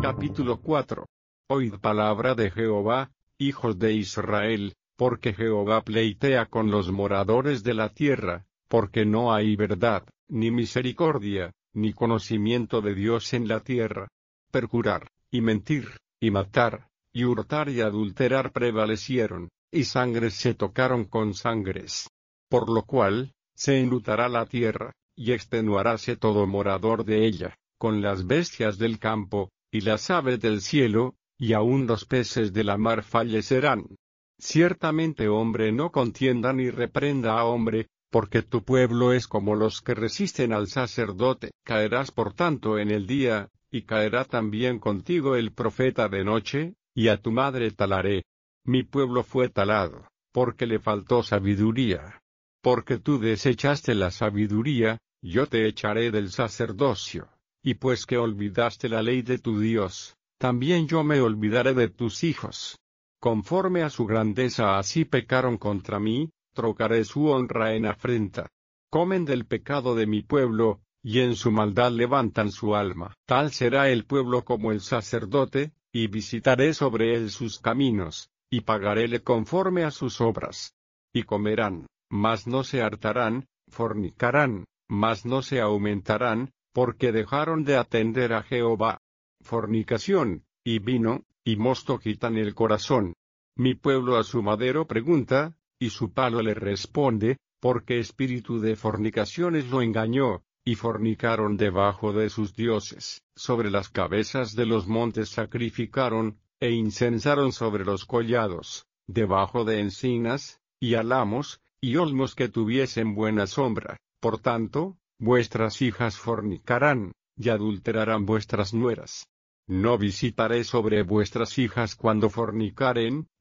Capítulo 4. Oíd palabra de Jehová, hijos de Israel, porque Jehová pleitea con los moradores de la tierra, porque no hay verdad, ni misericordia, ni conocimiento de Dios en la tierra. Perjurar, y mentir, y matar, y hurtar y adulterar prevalecieron, y sangres se tocaron con sangres. Por lo cual, se enlutará la tierra, y extenuaráse todo morador de ella, con las bestias del campo, y las aves del cielo, y aun los peces de la mar fallecerán. Ciertamente hombre no contienda ni reprenda a hombre, porque tu pueblo es como los que resisten al sacerdote. Caerás por tanto en el día, y caerá también contigo el profeta de noche, y a tu madre talaré. Mi pueblo fue talado, porque le faltó sabiduría. Porque tú desechaste la sabiduría, yo te echaré del sacerdocio, y pues que olvidaste la ley de tu Dios, también yo me olvidaré de tus hijos. Conforme a su grandeza así pecaron contra mí, trocaré su honra en afrenta. Comen del pecado de mi pueblo, y en su maldad levantan su alma. Tal será el pueblo como el sacerdote, y visitaré sobre él sus caminos, y pagaréle conforme a sus obras. Y comerán, mas no se hartarán, fornicarán, mas no se aumentarán, porque dejaron de atender a Jehová. Fornicación, y vino, y mosto quitan el corazón. Mi pueblo a su madero pregunta, y su palo le responde, porque espíritu de fornicaciones lo engañó, y fornicaron debajo de sus dioses. Sobre las cabezas de los montes sacrificaron, e incensaron sobre los collados, debajo de encinas, y álamos, y olmos que tuviesen buena sombra. Por tanto, vuestras hijas fornicarán, y adulterarán vuestras nueras. No visitaré sobre vuestras hijas cuando fornicaren,